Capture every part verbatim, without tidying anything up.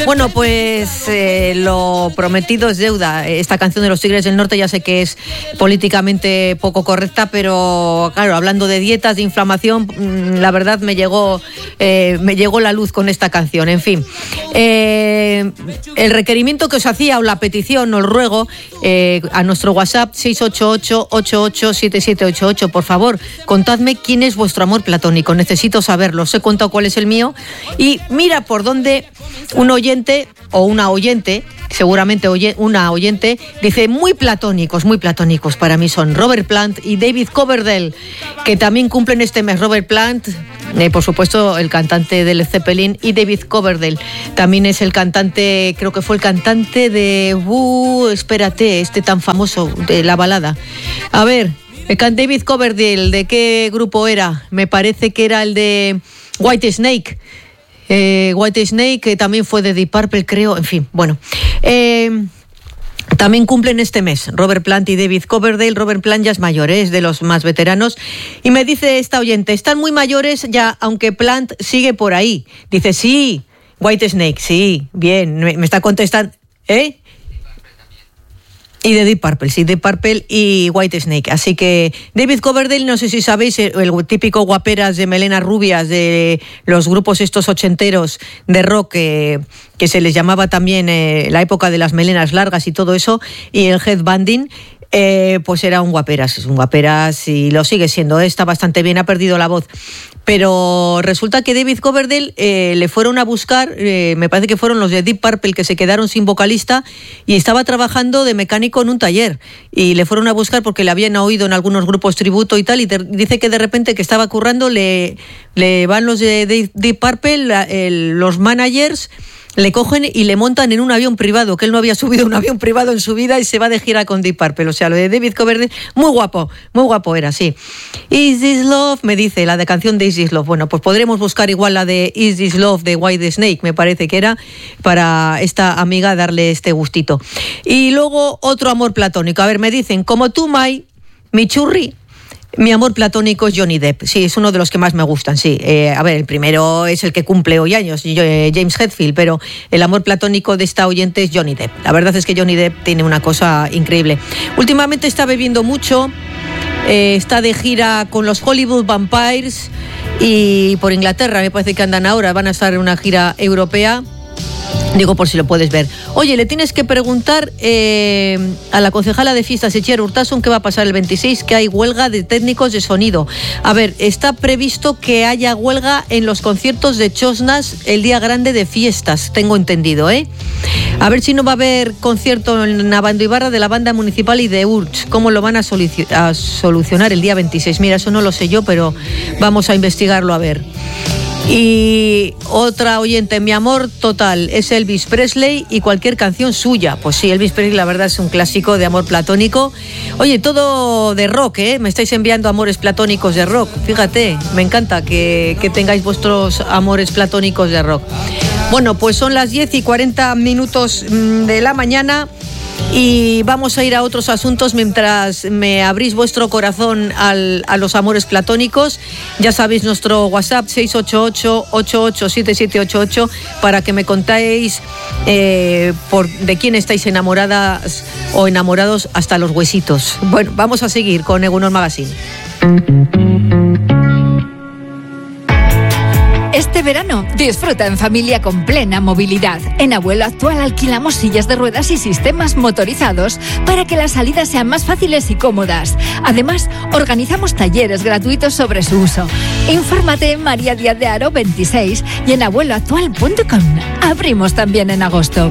Bueno, pues eh, lo prometido es deuda. Esta canción de los Tigres del Norte ya sé que es políticamente poco correcta, pero claro, hablando de dietas, de inflamación, la verdad me llegó, eh, me llegó la luz con esta canción. En fin, eh, el requerimiento que os hacía o la petición, os ruego, eh, a nuestro WhatsApp seis ocho ocho, ocho ocho siete siete ocho ocho, por favor, contadme quién es vuestro amor platónico. Necesito saberlo. Os he contado cuál es el mío y mira por dónde un oyente o una oyente, seguramente oye, una oyente, dice muy platónicos, muy platónicos para mí son Robert Plant y David Coverdale, que también cumplen este mes. Robert Plant, eh, por supuesto, el cantante de Led Zeppelin, y David Coverdale también es el cantante, creo que fue el cantante de uh, espérate, este tan famoso de la balada. A ver, David Coverdale, ¿de qué grupo era? Me parece que era el de White Snake. Eh, White Snake, que también fue de Deep Purple, creo. En fin, bueno. Eh, también cumplen este mes Robert Plant y David Coverdale. Robert Plant ya es mayor, ¿eh? Es de los más veteranos. Y me dice esta oyente, están muy mayores ya, aunque Plant sigue por ahí. Dice, sí, White Snake, sí, bien. Me, me está contestando, ¿eh? Y de Deep Purple, sí, Deep Purple y White Snake. Así que David Coverdale, no sé si sabéis, el, el típico guaperas de melenas rubias de los grupos estos ochenteros de rock, eh, que se les llamaba también eh, la época de las melenas largas y todo eso, y el headbanding. Eh, pues era un guaperas, es un guaperas y lo sigue siendo, ¿eh? Está bastante bien, ha perdido la voz. Pero resulta que David Coverdale eh, le fueron a buscar, eh, me parece que fueron los de Deep Purple que se quedaron sin vocalista y estaba trabajando de mecánico en un taller y le fueron a buscar porque le habían oído en algunos grupos tributo y tal, y te, dice que de repente que estaba currando, le, le van los de, de Deep Purple, la, el, los managers, le cogen y le montan en un avión privado, que él no había subido un avión privado en su vida y se va de gira con Deep Purple. O sea, lo de David Coverdale, muy guapo, muy guapo era, sí. Is This Love, me dice, la de canción de Is This Love. Bueno, pues podremos buscar igual la de Is This Love de White Snake, me parece que era, para esta amiga darle este gustito. Y luego otro amor platónico. A ver, me dicen, como tú, Mai, mi churri, mi amor platónico es Johnny Depp. Sí, es uno de los que más me gustan, sí. Eh, a ver, el primero es el que cumple hoy años, eh, James Hetfield, pero el amor platónico de esta oyente es Johnny Depp. La verdad es que Johnny Depp tiene una cosa increíble. Últimamente está bebiendo mucho, eh, está de gira con los Hollywood Vampires y por Inglaterra, me parece que andan ahora, van a estar en una gira europea. Digo por si lo puedes ver. Oye, le tienes que preguntar eh, a la concejala de fiestas, Etxear Urtasun, qué va a pasar el veintiséis, que hay huelga de técnicos de sonido. A ver, está previsto que haya huelga en los conciertos de Chosnas el día grande de fiestas, tengo entendido, ¿eh? A ver si no va a haber concierto en Navandoibarra de la banda municipal y de Urch. ¿Cómo lo van a, solucion- a solucionar el día veintiséis? Mira, eso no lo sé yo, pero vamos a investigarlo a ver. Y otra oyente, mi amor total es Elvis Presley y cualquier canción suya. Pues sí, Elvis Presley la verdad es un clásico de amor platónico. Oye, todo de rock, ¿eh? Me estáis enviando amores platónicos de rock. Fíjate, me encanta que, que tengáis vuestros amores platónicos de rock. Bueno, pues son las diez y cuarenta minutos de la mañana. Y vamos a ir a otros asuntos mientras me abrís vuestro corazón al, a los amores platónicos. Ya sabéis nuestro WhatsApp seis ocho ocho, ocho ocho siete siete ocho ocho para que me contáis eh, por, de quién estáis enamoradas o enamorados hasta los huesitos. Bueno, vamos a seguir con Egunon Magazine. Este verano disfruta en familia con plena movilidad. En Abuelo Actual alquilamos sillas de ruedas y sistemas motorizados para que las salidas sean más fáciles y cómodas. Además, organizamos talleres gratuitos sobre su uso. Infórmate en María Díaz de Haro veintiséis y en abuelo actual punto com. Abrimos también en agosto.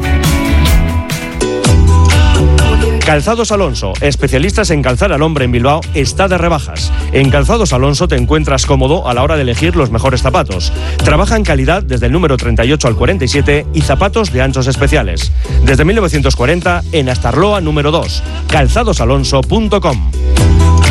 Calzados Alonso, especialistas en calzar al hombre en Bilbao, está de rebajas. En Calzados Alonso te encuentras cómodo a la hora de elegir los mejores zapatos. Trabaja en calidad desde el número treinta y ocho al cuarenta y siete y zapatos de anchos especiales. Desde mil novecientos cuarenta en Astarloa número dos, calzados alonso punto com.